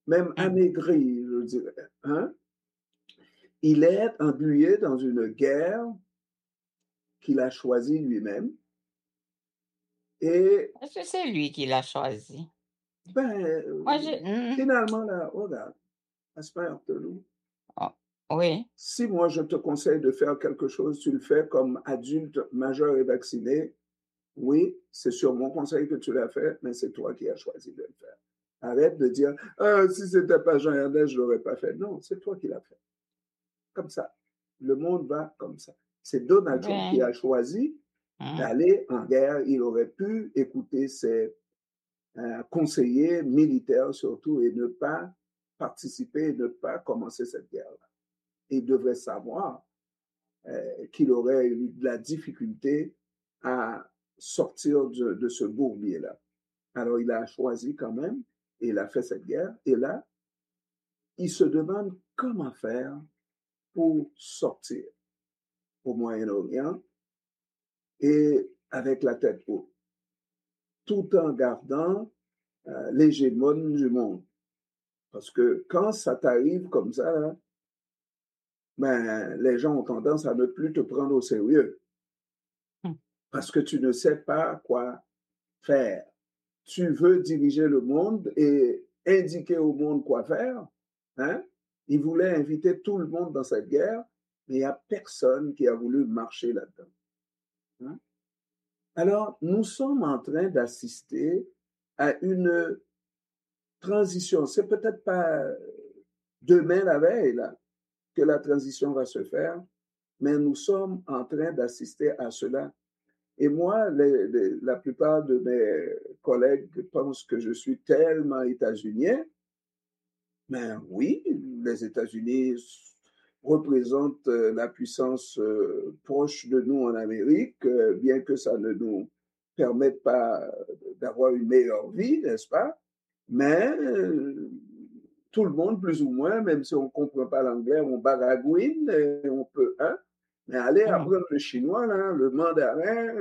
même amaigri, je dirais. Hein? Il est englué dans une guerre qu'il a choisie lui-même. Et Est-ce que c'est lui qui l'a choisi? ben, Moi, je... finalement, là, regarde, Asper Teloup, oh, oui, si moi je te conseille de faire quelque chose, tu le fais comme adulte majeur et vacciné, oui, c'est sur mon conseil que tu l'as fait, mais c'est toi qui as choisi de le faire. Arrête de dire, ah, si c'était pas Jean Ernest, je l'aurais pas fait. Non, c'est toi qui l'as fait. Comme ça. Le monde va comme ça. C'est Donald Trump qui ben, a choisi hum, d'aller en guerre. Il aurait pu écouter ses conseillers militaires surtout et ne pas participer, ne pas commencer cette guerre-là. Il devrait savoir qu'il aurait eu de la difficulté à sortir de ce bourbier-là. Alors il a choisi quand même et il a fait cette guerre. Et là, il se demande comment faire pour sortir au Moyen-Orient et avec la tête haute, tout en gardant l'hégémone du monde. Parce que quand ça t'arrive comme ça, là, ben, les gens ont tendance à ne plus te prendre au sérieux hum, parce que tu ne sais pas quoi faire. Tu veux diriger le monde et indiquer au monde quoi faire. Hein? Il voulait inviter tout le monde dans cette guerre, mais il n'y a personne qui a voulu marcher là-dedans. Hein? Alors, nous sommes en train d'assister à une transition. C'est peut-être pas demain la veille là, que la transition va se faire, mais nous sommes en train d'assister à cela. Et moi, la plupart de mes collègues pensent que je suis tellement états-unien. Mais oui, les États-Unis représentent la puissance proche de nous en Amérique, bien que ça ne nous permette pas d'avoir une meilleure vie, n'est-ce pas? Mais tout le monde, plus ou moins, même si on ne comprend pas l'anglais, on baragouine, et on peut, hein? Mais aller hum, apprendre le chinois, là, le mandarin,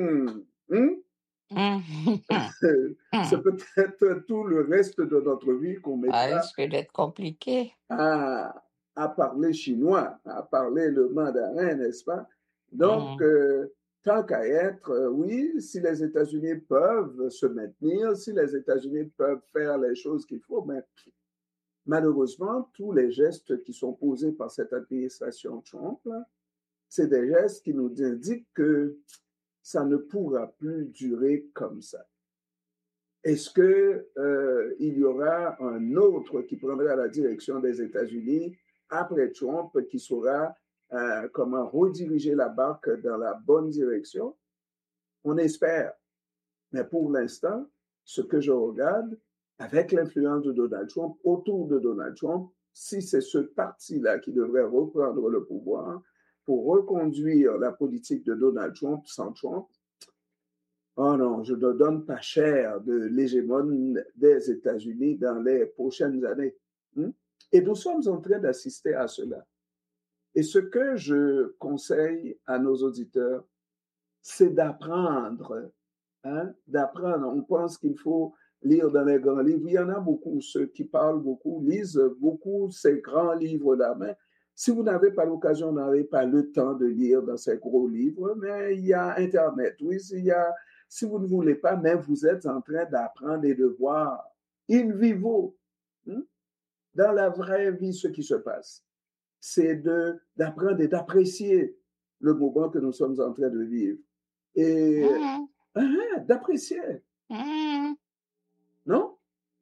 hum, hum, c'est hum. peut-être tout le reste de notre vie qu'on Ça mettra risque d'être compliqué. à, à parler chinois, à parler le mandarin, n'est-ce pas? Donc, Hum, tant qu'à être, oui, si les États-Unis peuvent se maintenir, si les États-Unis peuvent faire les choses qu'il faut, mais malheureusement, tous les gestes qui sont posés par cette administration Trump, c'est des gestes qui nous indiquent que ça ne pourra plus durer comme ça. Est-ce que il y aura un autre qui prendra la direction des États-Unis après Trump qui saura comment rediriger la barque dans la bonne direction? On espère. Mais pour l'instant, ce que je regarde, avec l'influence de Donald Trump, autour de Donald Trump, si c'est ce parti-là qui devrait reprendre le pouvoir pour reconduire la politique de Donald Trump sans Trump, oh non, je ne donne pas cher de l'hégémone des États-Unis dans les prochaines années. Et nous sommes en train d'assister à cela. Et ce que je conseille à nos auditeurs, c'est d'apprendre. Hein, d'apprendre. On pense qu'il faut lire dans les grands livres. Il y en a beaucoup, ceux qui parlent beaucoup, lisent beaucoup ces grands livres-là. Mais si vous n'avez pas l'occasion, vous n'avez pas le temps de lire dans ces gros livres, mais il y a Internet. Oui, si vous ne voulez pas, mais vous êtes en train d'apprendre et de voir in vivo, hein, dans la vraie vie, ce qui se passe. C'est d'apprendre et d'apprécier le moment que nous sommes en train de vivre. Et hum, d'apprécier, hum. non?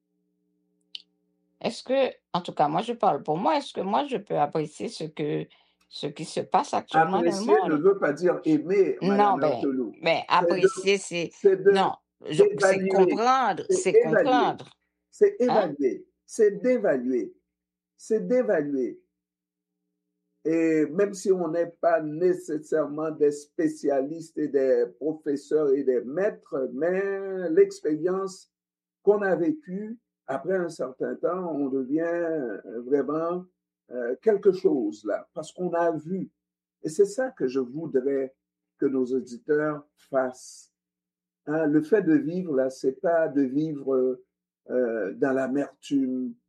Est-ce que, en tout cas, moi je parle pour moi, est-ce que moi je peux apprécier ce qui se passe actuellement dans le Apprécier ne monde? veut pas dire aimer, Non, Madame Heurtelou. ben C'est de, apprécier, c'est de, non, c'est d'évaluer, comprendre, c'est c'est évaluer, comprendre, c'est hein? évaluer, c'est d'évaluer, c'est d'évaluer. Et même si on n'est pas nécessairement des spécialistes et des professeurs et des maîtres, mais l'expérience qu'on a vécue, après un certain temps, on devient vraiment quelque chose là, parce qu'on a vu. Et c'est ça que je voudrais que nos auditeurs fassent. Hein, le fait de vivre là, c'est pas de vivre dans l'amertume,